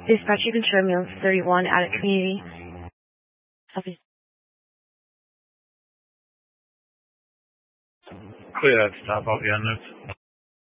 Dispatch, you can show me on 31 Attic Community. Goeiedag, stop out the units.